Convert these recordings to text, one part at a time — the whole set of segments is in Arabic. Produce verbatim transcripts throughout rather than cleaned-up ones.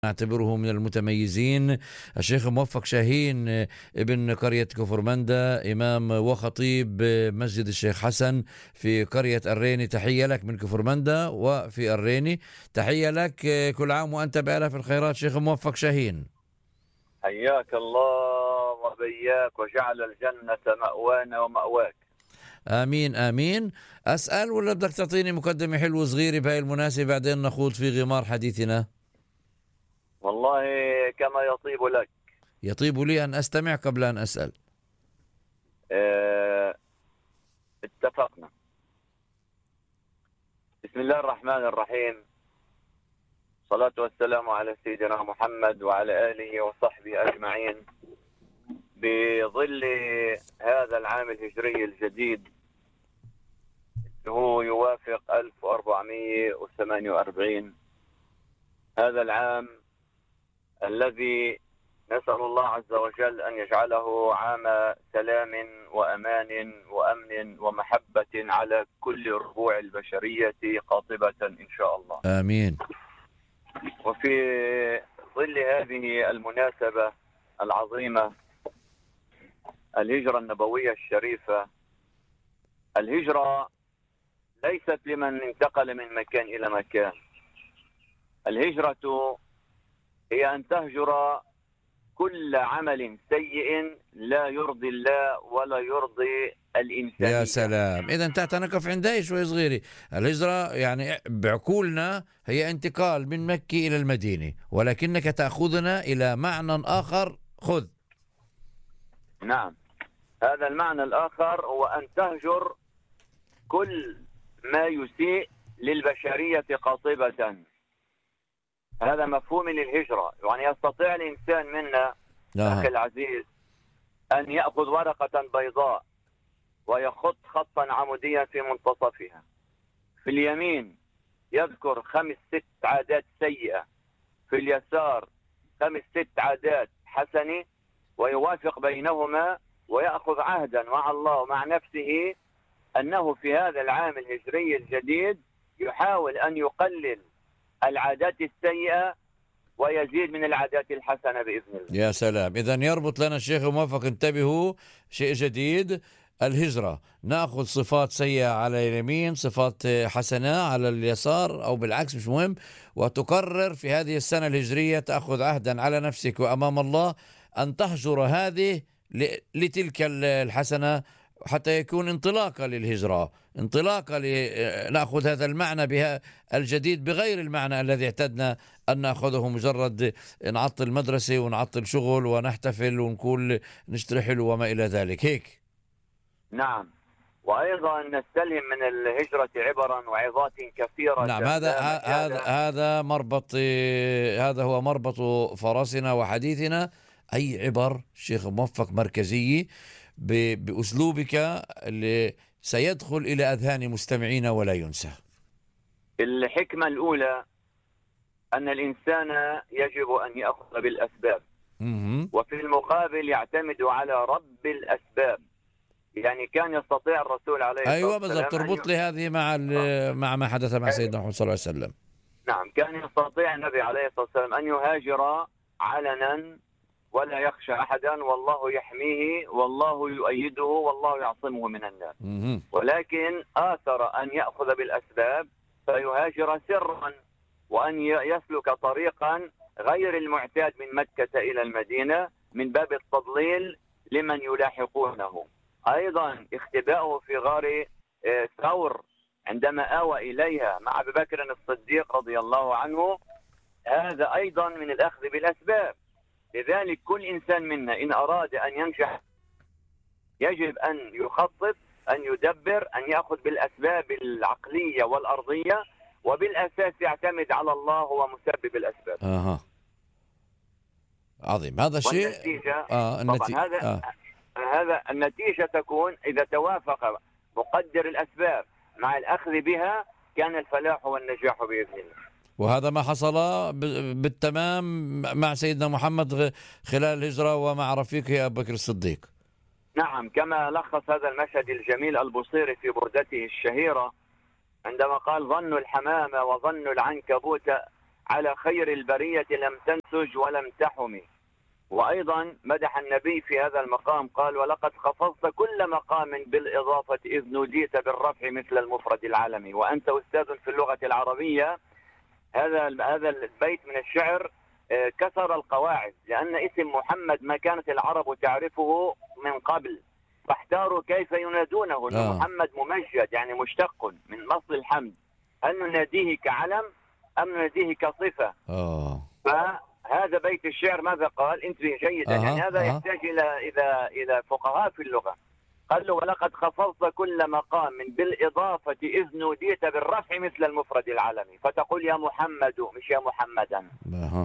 نعتبره من المتميزين. الشيخ موفق شاهين ابن قرية كفرمندا، إمام وخطيب مسجد الشيخ حسن في قرية الريني، تحية لك من كفرمندا وفي الريني. تحية لك، كل عام وأنت بآلاف الخيرات شيخ موفق شاهين. حياك الله وبياك وجعل الجنة مأوانا ومأواك. آمين آمين. أسأل ولا بدك تعطيني مقدمة حلوة صغيرة بهاي المناسبة بعدين نخوض في غمار حديثنا؟ والله كما يطيب لك. يطيب لي أن أستمع قبل أن أسأل. اه اتفقنا. بسم الله الرحمن الرحيم، صلاة والسلام على سيدنا محمد وعلى آله وصحبه أجمعين. بظل هذا العام الهجري الجديد هو يوافق ألف وأربعمائة وثمانية وأربعين، هذا العام الذي نسأل الله عز وجل أن يجعله عام سلام وأمان وأمن ومحبة على كل ربوع البشرية قاطبة إن شاء الله. آمين. وفي ظل هذه المناسبة العظيمة، الهجرة النبوية الشريفة، الهجرة ليست لمن انتقل من مكان إلى مكان. الهجرة هي أن تهجر كل عمل سيء لا يرضي الله ولا يرضي الإنسان. يا سلام، إذا انت نقف عندها شوي صغيرة. الهجرة يعني بعقولنا هي انتقال من مكة إلى المدينة، ولكنك تأخذنا إلى معنى آخر. خذ. نعم، هذا المعنى الآخر هو أن تهجر كل ما يسيء للبشرية قاطبة. هذا مفهوم للهجرة. يعني يستطيع الإنسان منا أخي العزيز أن يأخذ ورقة بيضاء ويخط خطا عموديا في منتصفها، في اليمين يذكر خمس ست عادات سيئة، في اليسار خمس ست عادات حسنة، ويوافق بينهما ويأخذ عهدا مع الله ومع نفسه أنه في هذا العام الهجري الجديد يحاول أن يقلل العادات السيئة ويزيد من العادات الحسنة بإذن الله. يا سلام، إذا يربط لنا الشيخ موفق، انتبهوا، شيء جديد. الهجرة نأخذ صفات سيئة على اليمين، صفات حسنة على اليسار أو بالعكس، مش مهم، وتقرر في هذه السنة الهجرية تأخذ عهدا على نفسك وأمام الله أن تهجر هذه لتلك الحسنة حتى يكون انطلاقا للهجرة، انطلاقا لنأخذ هذا المعنى بها الجديد بغير المعنى الذي اعتدنا أن نأخذه، مجرد نعطل مدرسة ونعطل شغل ونحتفل ونقول نشتري حلو وما إلى ذلك. هيك. نعم، وأيضا نستلهم من الهجرة عبرا وعظات كثيرة. نعم، هذا هذا هذا مربط، هذا هو مربط فرسنا وحديثنا. أي عبر شيخ موفق مركزية بأسلوبك اللي سيدخل إلى أذهان مستمعين ولا ينسى. الحكمة الأولى أن الإنسان يجب أن يأخذ بالأسباب، وفي المقابل يعتمد على رب الأسباب. يعني كان يستطيع الرسول عليه الصلاة أيوة والسلام. أيوة بالضبط، تربط لي هذه مع مع ما حدث مع سيدنا محمد صلى الله عليه وسلم. نعم، كان يستطيع النبي عليه الصلاة والسلام أن يهاجر علنا ولا يخشى أحدا، والله يحميه والله يؤيده والله يعصمه من الناس. ولكن آثر أن يأخذ بالأسباب فيهاجر سرا، وأن يسلك طريقا غير المعتاد من مكة إلى المدينة من باب التضليل لمن يلاحقونه. أيضا اختباؤه في غار ثور عندما آوى إليها مع أبي بكر الصديق رضي الله عنه، هذا أيضا من الأخذ بالأسباب. لذلك كل إنسان منا إن أراد أن ينجح يجب أن يخطط، أن يدبر، أن يأخذ بالأسباب العقلية والأرضية، وبالأساس يعتمد على الله هو مسبب الأسباب. آه. عظيم هذا الشيء. والنتيجة آه النتي... طبعا هذا آه. هذا النتيجة تكون إذا توافق مقدر الأسباب مع الأخذ بها كان الفلاح والنجاح بإذن الله. وهذا ما حصل بالتمام مع سيدنا محمد خلال الهجرة ومع رفيقه أبو بكر الصديق. نعم، كما لخص هذا المشهد الجميل البوصيري في بردته الشهيرة عندما قال: ظن الحمامة وظن العنكبوت على خير البرية لم تنسج ولم تحمي. وأيضا مدح النبي في هذا المقام قال: ولقد خفضت كل مقام بالإضافة إذ نوديت بالرفع مثل المفرد العالمي. وأنت أستاذ في اللغة العربية، هذا هذا البيت من الشعر كسر القواعد، لأن اسم محمد ما كانت العرب تعرفه من قبل، فاحتاروا كيف ينادونه. أن آه. محمد ممجد يعني مشتق من أصل الحمد، هل نناديه كعلم أم نناديه كصفة؟ آه. فهذا بيت الشعر ماذا قال؟ انتبه جيدا. آه. يعني هذا آه. يحتاج إلى إلى إلى فقهاء في اللغة. قال له: ولقد خفضت كل مقام بالإضافة إذ نوديت بالرفع مثل المفرد العالمي، فتقول يا محمد مش يا محمدا. آه.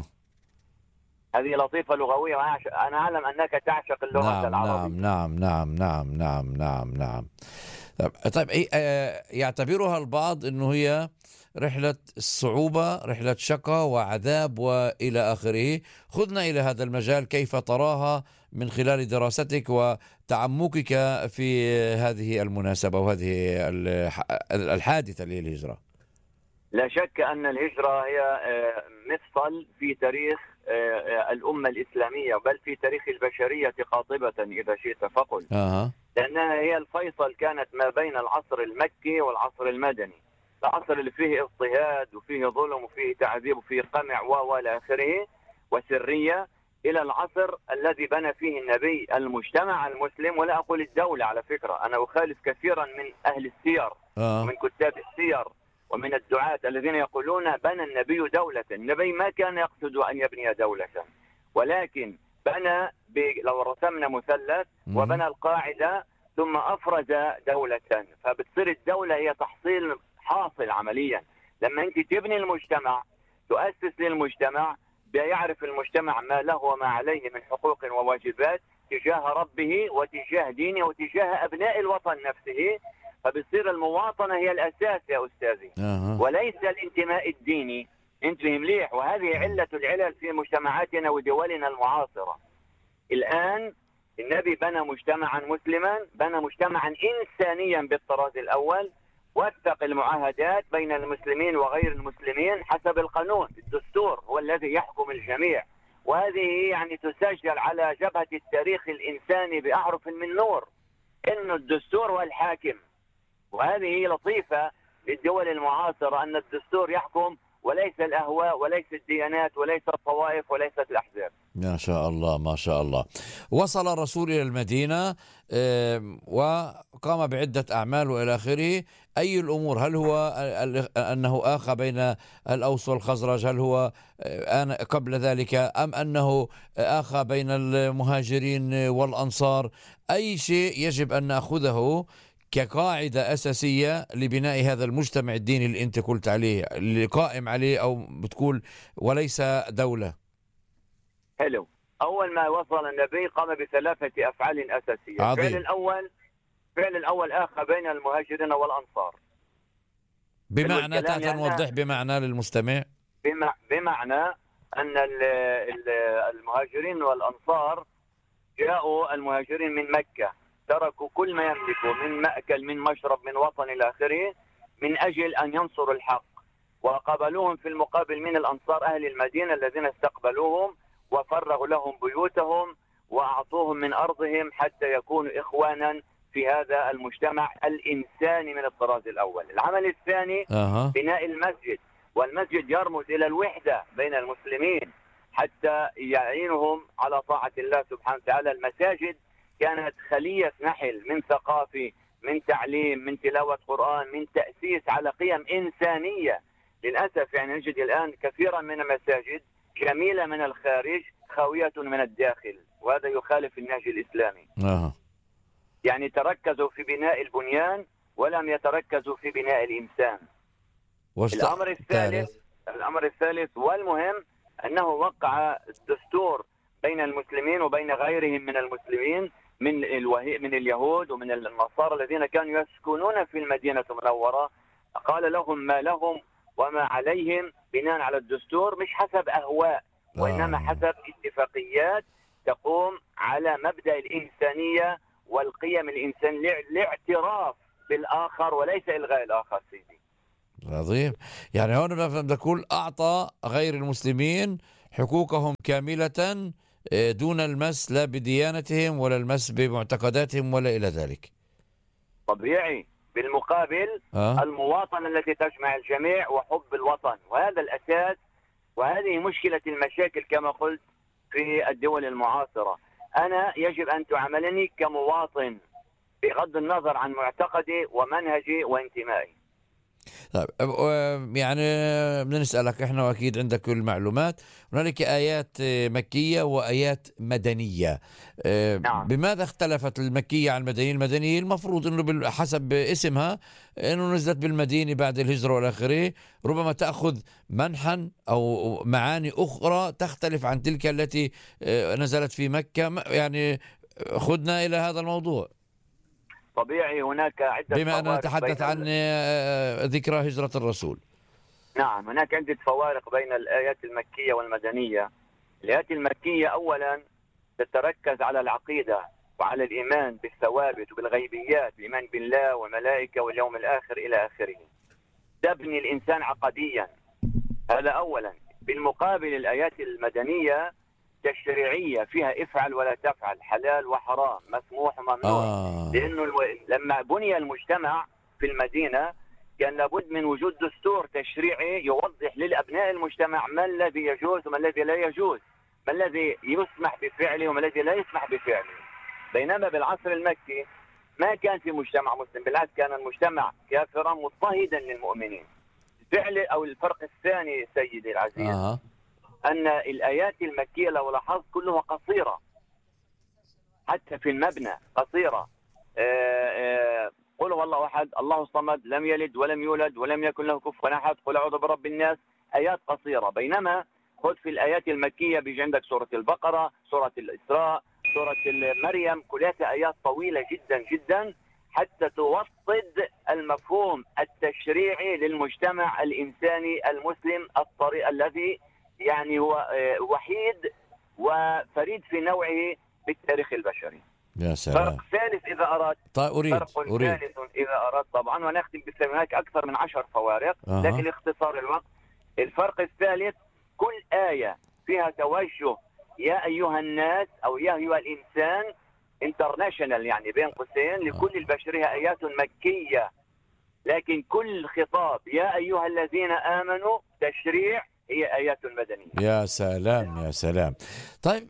هذه لطيفة لغوية، أنا أعلم أنك تعشق اللغة نعم العربية. نعم نعم نعم نعم نعم نعم. طيب إيه آه، يعتبرها البعض أنه هي رحلة الصعوبة، رحلة شقة وعذاب وإلى آخره. خذنا إلى هذا المجال، كيف تراها من خلال دراستك وتعمقك في هذه المناسبة وهذه الح- الحادثة اللي هي الهجرة؟ لا شك أن الهجرة هي آه، مفصل في تاريخ آه، الأمة الإسلامية، بل في تاريخ البشرية قاطبة إذا شئت فقل. آه. لأنها هي الفيصل، كانت ما بين العصر المكي والعصر المدني، العصر اللي فيه اضطهاد وفيه ظلم وفيه تعذيب وفيه قمع والى آخره وسرية، إلى العصر الذي بنى فيه النبي المجتمع المسلم. ولا أقول الدولة على فكرة، أنا أخالف كثيرا من أهل السير آه. ومن كتاب السير ومن الدعاة الذين يقولون بنى النبي دولة. النبي ما كان يقصد أن يبني دولة، ولكن بنى ب... لو رسمنا مثلث وبنى القاعدة ثم أفرز دولة، فبتصير الدولة هي تحصيل حاصل عمليا. لما أنت تبني المجتمع، تؤسس للمجتمع، بيعرف المجتمع ما له وما عليه من حقوق وواجبات تجاه ربه وتجاه دينه وتجاه أبناء الوطن نفسه، فبتصير المواطنة هي الأساس يا أستاذي، آه. وليس الانتماء الديني. انتبه مليح. وهذه علة العلل في مجتمعاتنا ودولنا المعاصرة. الآن النبي بنى مجتمعا مسلما، بنى مجتمعا إنسانيا بالطراز الأول، وثق المعاهدات بين المسلمين وغير المسلمين حسب القانون. الدستور هو الذي يحكم الجميع، وهذه يعني تسجل على جبهة التاريخ الإنساني بأحرف من نور، إنه الدستور هو الحاكم. وهذه لطيفة للدول المعاصرة، أن الدستور يحكم وليس الأهواء وليس الديانات وليس الطوائف وليست الأحزاب. ما شاء الله ما شاء الله. وصل الرسول إلى المدينة وقام بعدة أعمال وإلى آخره. أي الأمور؟ هل هو أنه آخى بين الأوس والخزرج؟ هل هو قبل ذلك؟ أم أنه آخى بين المهاجرين والأنصار؟ أي شيء يجب أن نأخذه كقاعدة أساسية لبناء هذا المجتمع الديني اللي أنت قلت عليه، اللي قائم عليه أو بتقول وليس دولة؟ حلو. أول ما وصل النبي قام بثلاثة أفعال أساسية. عظيم. الفعل الأول فعل الأول آخى بين المهاجرين والأنصار. بمعنى تعال نوضح بمعنى للمستمع. بمعنى أن المهاجرين والأنصار جاءوا المهاجرين من مكة، تركوا كل ما يملكوا من مأكل من مشرب من وطن إلى آخره من أجل أن ينصروا الحق، وقابلوهم في المقابل من الأنصار أهل المدينة الذين استقبلوهم وفرغوا لهم بيوتهم وأعطوهم من أرضهم حتى يكونوا إخوانا في هذا المجتمع الإنساني من الطراز الأول. العمل الثاني أه. بناء المسجد، والمسجد يرمز إلى الوحدة بين المسلمين حتى يعينهم على طاعة الله سبحانه وتعالى. المساجد كانت خلية نحل من ثقافة، من تعليم، من تلاوة قرآن، من تأسيس على قيم إنسانية. للأسف يعني نجد الآن كثيرا من المساجد جميلة من الخارج خاوية من الداخل، وهذا يخالف النهج الإسلامي. أه. يعني تركزوا في بناء البنيان ولم يتركزوا في بناء الإنسان. الأمر الثالث الأمر الثالث والمهم أنه وقع الدستور بين المسلمين وبين غيرهم من المسلمين من الوهي من اليهود ومن النصارى الذين كانوا يسكنون في المدينة المنورة. قال لهم ما لهم وما عليهم بناء على الدستور، مش حسب أهواء وإنما حسب اتفاقيات تقوم على مبدأ الإنسانية والقيم الإنسان، الاعتراف بالآخر وليس إلغاء الآخر. سيدي عظيم. يعني هون بدي أقول أعطى غير المسلمين حقوقهم كاملة، آه، دون المس لا بديانتهم ولا المس بمعتقداتهم ولا إلى ذلك. طبيعي. بالمقابل أه؟ المواطنة التي تجمع الجميع وحب الوطن، وهذا الأساس، وهذه مشكلة المشاكل كما قلت في الدول المعاصرة. أنا يجب أن تعاملني كمواطن بغض النظر عن معتقدي ومنهجي وانتمائي. طيب، أب- يعني بدنا نسألك احنا، واكيد عندك كل المعلومات. هنالك آيات مكية وآيات مدنية. أه، نعم. بماذا اختلفت المكية عن المدنية؟ المدنية المفروض انه بال- حسب اسمها انه نزلت بالمدينة بعد الهجرة والى اخره، ربما تأخذ منحا او معاني اخرى تختلف عن تلك التي أه، نزلت في مكة. م- يعني خذنا الى هذا الموضوع، طبيعي هناك عدة بما أننا فوارق بين نتحدث عن ال... أه، ذكرى هجرة الرسول. نعم، هناك عدة فوارق بين الآيات المكية والمدنية. الآيات المكية أولا تتركز على العقيدة وعلى الإيمان بالثوابت وبالغيبيات، الإيمان بالله والملائكة واليوم الآخر إلى آخره. تبني الإنسان عقديا، هذا أولا. بالمقابل الآيات المدنية تشريعية، فيها افعل ولا تفعل، حلال وحرام، مسموح وممنوع. آه. لأنه الو... لما بني المجتمع في المدينة كان لابد من وجود دستور تشريعي يوضح للأبناء المجتمع ما الذي يجوز وما الذي لا يجوز، ما الذي يسمح بفعله وما الذي لا يسمح بفعله. بينما بالعصر المكي ما كان في مجتمع مسلم، بالعكس كان المجتمع كافرا مضطهدا للمؤمنين. الفعل أو الفرق الثاني سيدي العزيز آه. أن الآيات المكية لو لاحظت كلها قصيرة، حتى في المبنى قصيرة. آه، آه، قل هو الله أحد الله الصمد لم يلد ولم يولد ولم يكن له كفوا أحد، قل أعوذ برب الناس. آيات قصيرة. بينما خذ في الآيات المكية بيجي عندك سورة البقرة، سورة الإسراء، سورة مريم، كلها آيات طويلة جدا جدا حتى توطد المفهوم التشريعي للمجتمع الإنساني المسلم الطريق الذي يعني هو آه، وحيد وفريد في نوعه بالتاريخ البشري. يا سلام. فرق ثالث إذا أردت. طيب أريد فرق أريد ثالث إذا أردت طبعا، ونختم بالسلام. هناك أكثر من عشر فوارق أه. لكن لاختصار الوقت. الفرق الثالث، كل آية فيها توجه يا أيها الناس أو يا أيها الإنسان انترناشونال، يعني بين قوسين لكل البشرية، آيات مكية. لكن كل خطاب يا أيها الذين آمنوا تشريع هي آيات مدنية. يا سلام يا سلام. طيب،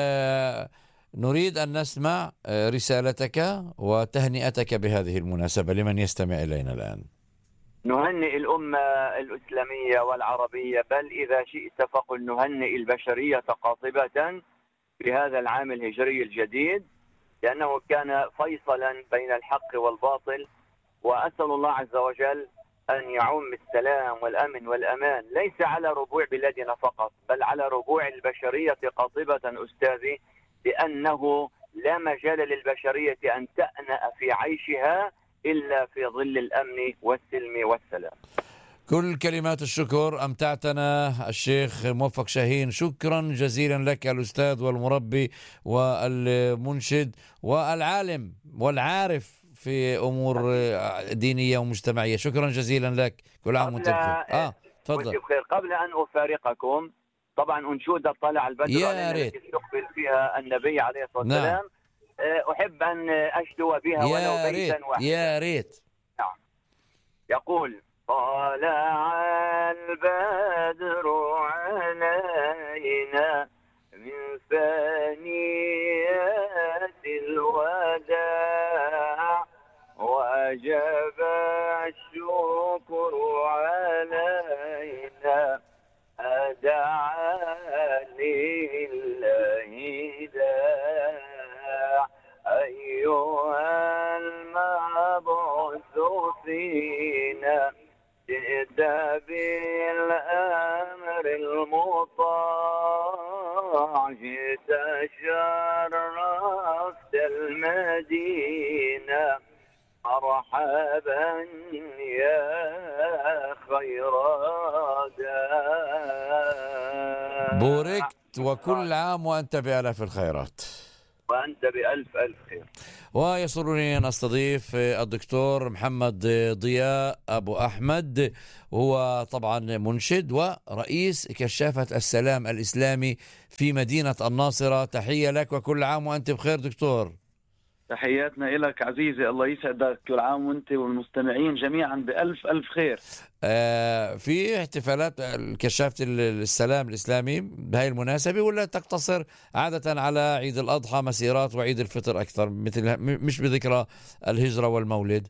آه نريد أن نسمع آه رسالتك وتهنئتك بهذه المناسبة لمن يستمع إلينا الآن. نهنئ الأمة الإسلامية والعربية، بل إذا شئت فقل نهنئ البشرية قاطبة بهذا العام الهجري الجديد، لأنه كان فيصلا بين الحق والباطل. وأسأل الله عز وجل أن يعم السلام والأمن والأمان ليس على ربوع بلادنا فقط، بل على ربوع البشرية قاطبة أستاذي، لأنه لا مجال للبشرية أن تأنأ في عيشها إلا في ظل الأمن والسلم والسلام. كل كلمات الشكر، أمتعتنا الشيخ موفق شاهين. شكرا جزيلا لك الأستاذ والمربي والمنشد والعالم والعارف في أمور دينية ومجتمعية. شكرا جزيلا لك. كل عام وانت بخير. آه تفضل. بخير. قبل أن أفارقكم، طبعا أنشودة طلع البدر علينا التي استقبل فيها النبي عليه الصلاة والسلام. نعم. أحب أن أشدو بها ولو بيتا واحدا. يا ريت. نعم. يقول: طلع البدر علينا من ثنيات الوداع وجب الشكر علينا أدعى لله داع أيها المبعوث فينا جئت بالأمر المطاع جئت شرفت المدينة مرحبا يا خير داع. بوركت وكل عام وأنت بألف الخيرات. وأنت بألف ألف خير. ويسرني أن أستضيف الدكتور محمد ضياء أبو أحمد، وهو طبعا منشد ورئيس كشافة السلام الإسلامي في مدينة الناصرة. تحية لك وكل عام وأنت بخير دكتور. تحياتنا لك عزيزي، الله يسعدك، كل عام وانت والمستمعين جميعا بألف ألف خير. آه في احتفالات كشافة السلام الإسلامي بهاي المناسبة ولا تقتصر عادة على عيد الأضحى مسيرات وعيد الفطر أكثر مثل مش بذكرى الهجرة والمولد؟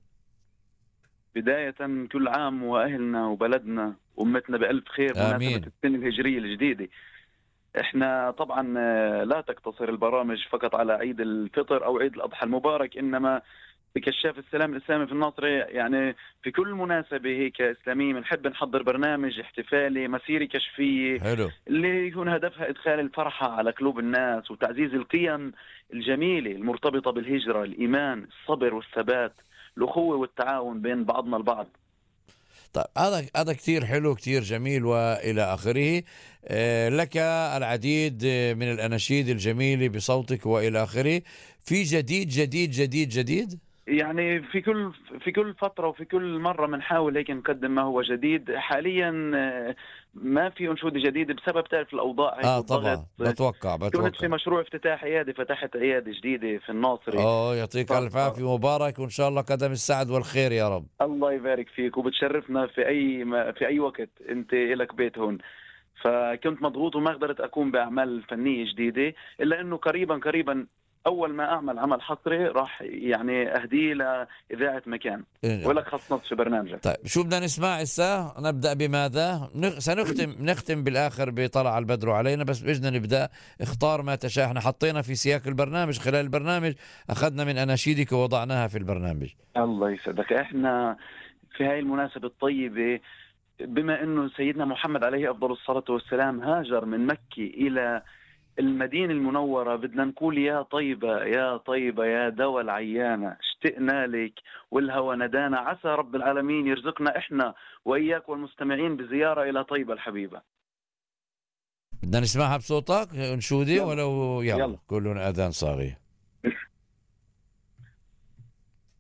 بداية كل عام وأهلنا وبلدنا وأمتنا بألف خير بمناسبة السنة الهجرية الجديدة. احنا طبعا لا تقتصر البرامج فقط على عيد الفطر او عيد الاضحى المبارك، انما بكشاف السلام الاسلامي في الناصرة يعني في كل مناسبة هيك اسلامية بنحب نحضر برنامج احتفالي مسيرة كشفية حلو. اللي يكون هدفها ادخال الفرحة على قلوب الناس وتعزيز القيم الجميلة المرتبطة بالهجرة، الايمان، الصبر والثبات، الاخوة والتعاون بين بعضنا البعض. طيب هذا هذا كثير حلو كثير جميل والى اخره. لك العديد من الاناشيد الجميله بصوتك والى اخره. في جديد جديد جديد جديد يعني في كل في كل فتره وفي كل مره بنحاول هيك نقدم ما هو جديد. حاليا ما في انشوده جديده بسبب تعرف الاوضاع هيك اه طبعا بتوقع بتوقع كنت في مشروع افتتاح عياده، فتحت عياده جديده في الناصري. اه يعطيك الف عافيه مبارك وان شاء الله قدم السعد والخير يا رب. الله يبارك فيك، وبتشرفنا في اي في اي وقت انت لك بيت هون. فكنت مضغوط وما قدرت اكون باعمال فنيه جديده، الا انه قريبا قريبا اول ما اعمل عمل حصري راح يعني اهديه لاذاعه مكان إيه. ولك خص نص في برنامجك. طيب شو بدنا نسمع هسه؟ نبدا بماذا؟ نخ... سنختم نختم بالاخر بطلع البدر علينا، بس بدنا نبدا اختار ما تشاء. احنا حطينا في سياق البرنامج خلال البرنامج اخذنا من اناشيدك ووضعناها في البرنامج. الله يسعدك. احنا في هاي المناسبه الطيبه بما انه سيدنا محمد عليه افضل الصلاه والسلام هاجر من مكه الى المدينة المنورة، بدنا نقول يا طيبة يا طيبة يا دوا العيانة، اشتقنا لك والهوى ندانا، عسى رب العالمين يرزقنا احنا وإياك والمستمعين بزيارة إلى طيبة الحبيبة. بدنا نسمعها بصوتك انشودي ولو يلا, يلا. كلنا أذان صاغي.